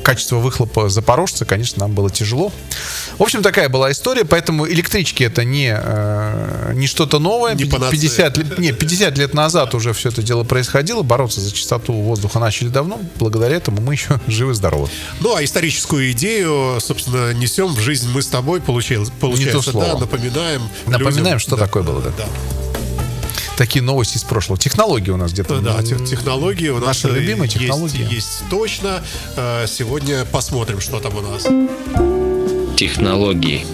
качество выхлопа запорожца, конечно, нам было тяжело. В общем, такая была история, поэтому электрички это не что-то новое. Не 50 лет назад уже все это дело происходило. Бороться за чистоту воздуха начали давно. Благодаря этому мы еще живы-здоровы. Ну, а историческую идею, собственно, несем в жизнь мы с тобой, получается, да, напоминаем, что такое было, да. Такие новости из прошлого. Технологии у нас где-то. Да, технологии у нас. Наши любимые технологии. Есть точно. Сегодня посмотрим, что там у нас. Технологии.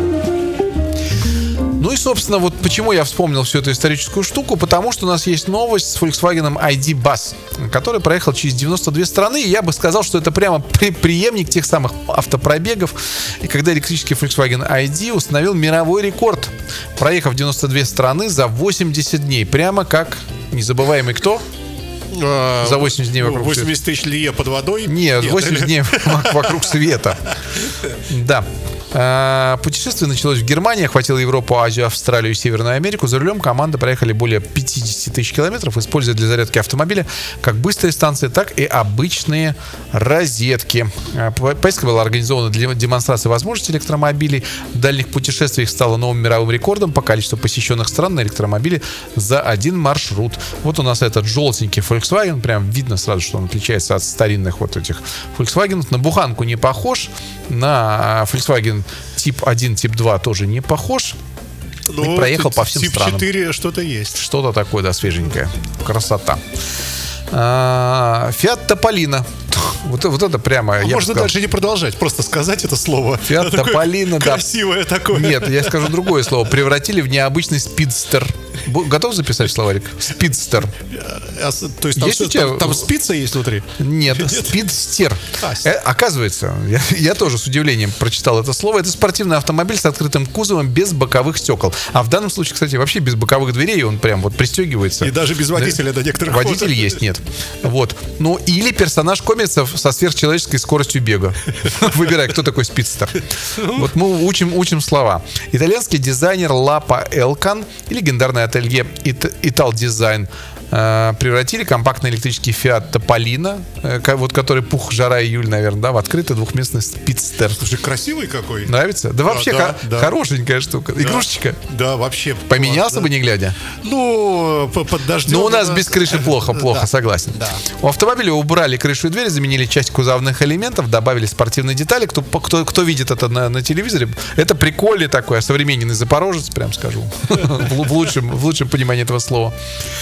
Ну и, собственно, вот почему я вспомнил всю эту историческую штуку, потому что у нас есть новость с Volkswagen ID Buzz, который проехал через 92 страны, и я бы сказал, что это прямо преемник тех самых автопробегов, и когда электрический Volkswagen ID установил мировой рекорд, проехав 92 страны за 80 дней, прямо как незабываемый кто? За 80 дней вокруг 80 тысяч лье под водой? Нет, 80 дней вокруг света. Да. Путешествие началось в Германии, охватило Европу, Азию, Австралию и Северную Америку. За рулем команда проехали более 50 тысяч километров, используя для зарядки автомобиля как быстрые станции, так и обычные розетки. Поездка была организована для демонстрации возможностей электромобилей. В дальних путешествиях стало новым мировым рекордом по количеству посещенных стран на электромобиле за один маршрут. Вот у нас этот желтенький Volkswagen, прям видно сразу, что он отличается от старинных вот этих Volkswagen. На буханку не похож, на Volkswagen тип 1, тип 2 тоже не похож. И проехал по всем странам. Тип 4 что-то есть. Что-то такое, да, свеженькое. Красота. Fiat Topolino. Вот это прямо... Можно дальше не продолжать, просто сказать это слово. Fiat Topolino, да. Красивое такое. Нет, я скажу другое слово. Превратили в необычный спидстер. Готов записать словарик? Спидстер. То есть там спица есть внутри? Нет, спидстер. Оказывается, я тоже с удивлением прочитал это слово. Это спортивный автомобиль с открытым кузовом без боковых стекол. А в данном случае, кстати, вообще без боковых дверей. Он прям вот пристегивается. И даже без водителя до некоторых пор. Водитель есть, нет. Вот. Ну, или персонаж комиксов со сверхчеловеческой скоростью бега. Выбирай, кто такой спидстер. Вот мы учим слова. Итальянский дизайнер Лапа Элкан и легендарное ателье Итал Дизайн превратили компактный электрический Fiat Topolino, вот который пух, жара, июль, наверное, да, в открытый двухместный спидстер. Слушай, красивый какой. Нравится? Да вообще хорошенькая штука. Игрушечка. Да, вообще. Поменялся бы, не глядя? Ну, под дождем. Ну, у нас без крыши плохо, согласен. Да. У автомобиля убрали крышу и двери, заменили часть кузовных элементов, добавили спортивные детали. Кто видит это на телевизоре, это прикольный такой, осовремененный запорожец, прям скажу. В лучшем понимании этого слова.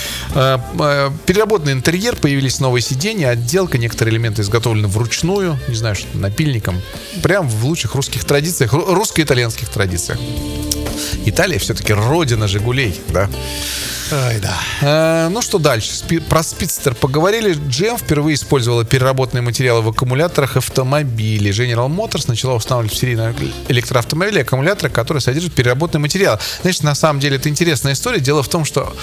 Переработанный интерьер, появились новые сиденья, отделка, некоторые элементы изготовлены вручную, не знаю, что напильником, прям в лучших русских традициях, русско-итальянских традициях. Италия все-таки родина «Жигулей», да? Ай, да. Ну что дальше? Про спидстер поговорили. GM впервые использовала переработанные материалы в аккумуляторах автомобилей. General Motors начала устанавливать в серийные электроавтомобили аккумуляторы, которые содержат переработанные материалы. Значит, на самом деле это интересная история. Дело в том, что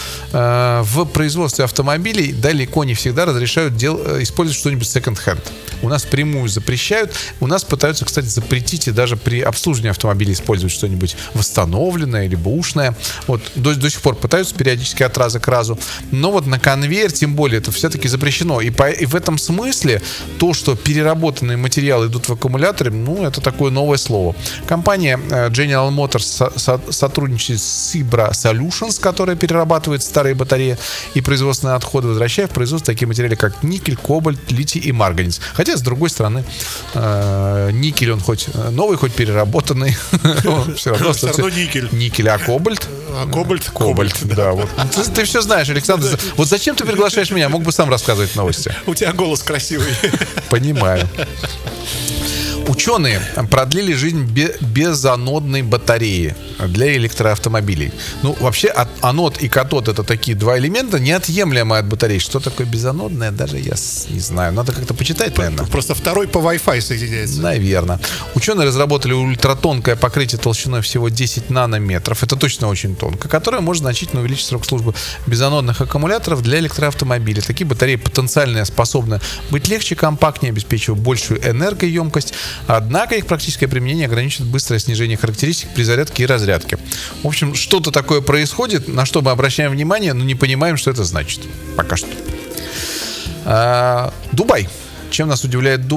в производстве автомобилей далеко не всегда разрешают использовать что-нибудь second-hand. У нас впрямую запрещают. У нас пытаются, кстати, запретить и даже при обслуживании автомобиля использовать что-нибудь восстановленное или бэушное. Вот до сих пор пытаются периодически от раза к разу. Но вот на конвейер, тем более, это все-таки запрещено. И в этом смысле то, что переработанные материалы идут в аккумуляторы, ну, это такое новое слово. Компания General Motors сотрудничает с Sibra Solutions, которая перерабатывает старые батареи и производственные отходы, возвращая в производство такие материалы, как никель, кобальт, литий и марганец. Хотя, с другой стороны, никель, он хоть новый, хоть переработанный, все равно никель. Никель, а кобальт? Кобальт, да. Вот. Ты все знаешь, Александр. Вот зачем ты приглашаешь меня? Мог бы сам рассказывать новости. У тебя голос красивый. Понимаю. Ученые продлили жизнь безанодной батареи для электроавтомобилей. Ну, вообще, анод и катод — это такие два элемента, неотъемлемые от батареи. Что такое безанодное, даже я не знаю. Надо как-то почитать, наверное. Просто второй по Wi-Fi соединяется. Наверное. Ученые разработали ультратонкое покрытие толщиной всего 10 нанометров. Это точно очень тонко, которое может значительно увеличить срок службы безанодных аккумуляторов для электроавтомобилей. Такие батареи потенциально способны быть легче, компактнее, обеспечивать большую энергоемкость. Однако их практическое применение ограничивает быстрое снижение характеристик при зарядке и разрядке. В общем, что-то такое происходит, на что мы обращаем внимание, но не понимаем, что это значит. Пока что. Дубай. Чем нас удивляет Дубай?